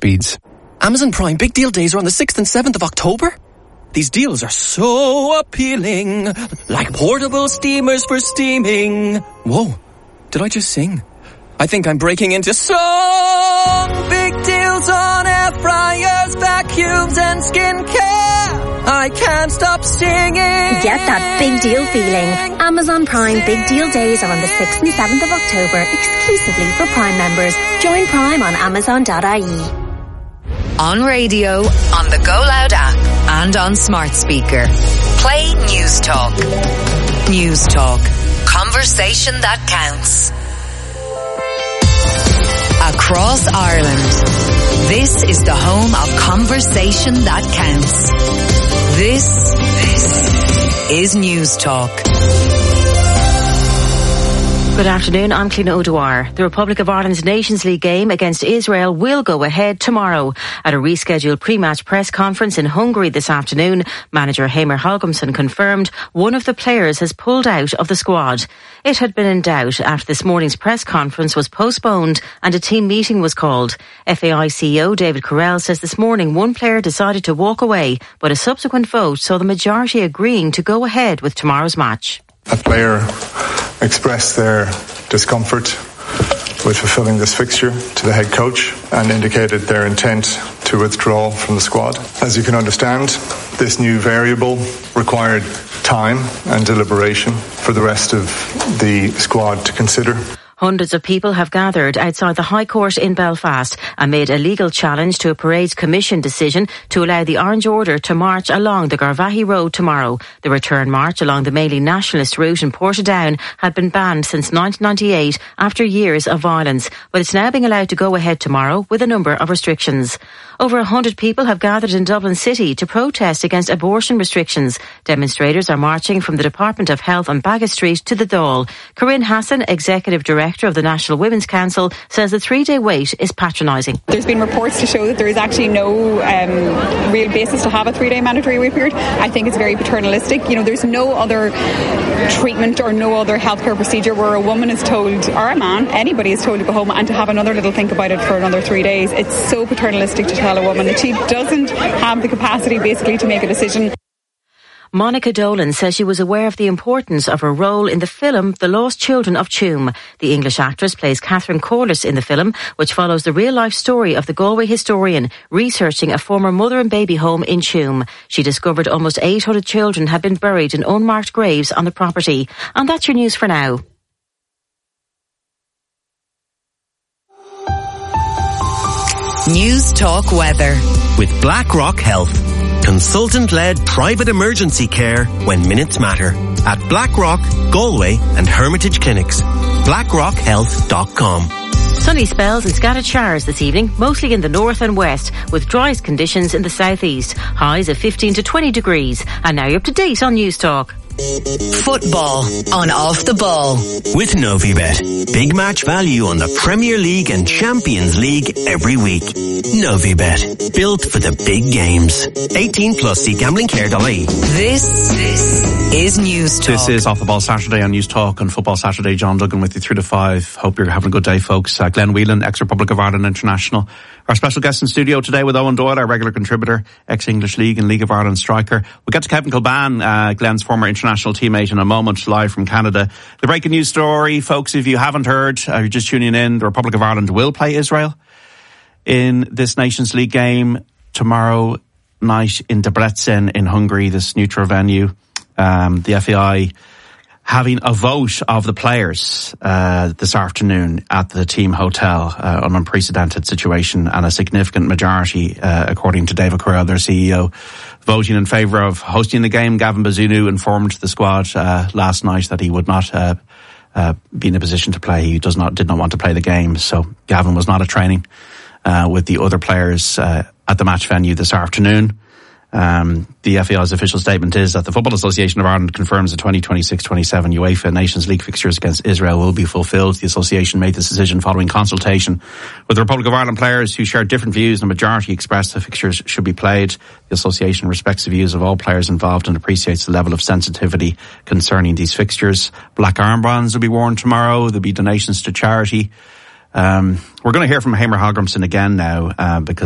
speeds. Amazon Prime Big Deal Days are on the 6th and 7th of October. These deals are so appealing, like portable steamers for steaming. Whoa, did I just sing? I think I'm breaking into song. Big deals on air fryers, vacuums and skincare. I can't stop singing. Get that big deal feeling. Amazon Prime Big Deal Days are on the 6th and 7th of October, exclusively for Prime members. Join Prime on Amazon.ie. On radio, on the Go Loud app, and on smart speaker. Play News Talk. News Talk. Conversation that counts. Across Ireland, this is the home of Conversation that counts. This is News Talk. Good afternoon, I'm Cliona O'Dwyer. The Republic of Ireland's Nations League game against Israel will go ahead tomorrow. At a rescheduled pre-match press conference in Hungary this afternoon, manager Heimir Hallgrímsson confirmed one of the players has pulled out of the squad. It had been in doubt after this morning's press conference was postponed and a team meeting was called. FAI CEO David Carrell says this morning one player decided to walk away, but a subsequent vote saw the majority agreeing to go ahead with tomorrow's match. A player expressed their discomfort with fulfilling this fixture to the head coach and indicated their intent to withdraw from the squad. As you can understand, this new variable required time and deliberation for the rest of the squad to consider. Hundreds of people have gathered outside the High Court in Belfast amid a legal challenge to a Parades Commission decision to allow the Orange Order to march along the Garvaghey Road tomorrow. The return march along the mainly nationalist route in Portadown had been banned since 1998 after years of violence, but it's now being allowed to go ahead tomorrow with a number of restrictions. Over 100 people have gathered in Dublin City to protest against abortion restrictions. Demonstrators are marching from the Department of Health on Baggot Street to the Dáil. Corinne Hassan, Executive Director of the National Women's Council, says the 3-day wait is patronising. There's been reports to show that there is actually no real basis to have a 3-day mandatory wait period. I think it's very paternalistic. You know, there's no other treatment or no other healthcare procedure where a woman is told, or a man, anybody is told to go home and to have another little think about it for another 3 days. It's so paternalistic to tell a woman that she doesn't have the capacity basically to make a decision. Monica Dolan says she was aware of the importance of her role in the film The Lost Children of Tuam. The English actress plays Catherine Corliss in the film, which follows the real-life story of the Galway historian researching a former mother and baby home in Tuam. She discovered almost 800 children had been buried in unmarked graves on the property. And that's your news for now. News Talk Weather. With BlackRock Health. Consultant-led private emergency care when minutes matter. At BlackRock, Galway and Hermitage Clinics. BlackRockHealth.com. Sunny spells and scattered showers this evening, mostly in the north and west, with driest conditions in the southeast. Highs of 15 to 20 degrees. And now you're up to date on News Talk. Football on Off the Ball. With Novibet. Big match value on the Premier League and Champions League every week. Novibet. Built for the big games. 18 plus. See gamblingcare.ie. This is News Talk. This is Off the Ball Saturday on News Talk and Football Saturday. John Duggan with you 3 to 5. Hope you're having a good day, folks. Glenn Whelan, ex-Republic of Ireland international. Our special guest in studio today with Owen Doyle, our regular contributor, ex-English League and League of Ireland striker. We'll get to Kevin Kilban, Glenn's former international teammate, in a moment, live from Canada. The breaking news story, folks, if you haven't heard, you're just tuning in, the Republic of Ireland will play Israel in this Nations League game tomorrow night in Debrecen in Hungary, this neutral venue. The FAI having a vote of the players this afternoon at the team hotel, an unprecedented situation, and a significant majority, according to David Carrell, their CEO, voting in favour of hosting the game. Gavin Bazunu informed the squad last night that he would not be in a position to play. He did not want to play the game, so Gavin was not at training with the other players at the match venue this afternoon. The FAI's official statement is that the Football Association of Ireland confirms the 2026-27 UEFA Nations League fixtures against Israel will be fulfilled. The association made this decision following consultation with the Republic of Ireland players who shared different views. The majority expressed the fixtures should be played. The association respects the views of all players involved and appreciates the level of sensitivity concerning these fixtures. Black armbands will be worn tomorrow. There'll be donations to charity. We're going to hear from Heimir Hallgrímsson again now, because